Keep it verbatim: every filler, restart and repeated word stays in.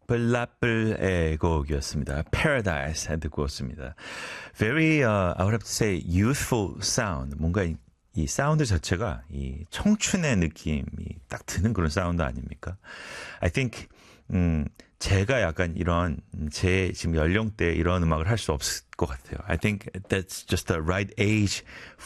애플라플의 곡이었습니다. Paradise 듣고 왔습니다. Very, uh, I would have to say, youthful sound. 뭔가 이, 이 사운드 자체가 이 청춘의 느낌이 딱 드는 그런 사운드 아닙니까? I think, 음, 제가 약간 이런 제 지금 연령대 이런 음악을 할 수 없을 것 같아요. I think that's just the right age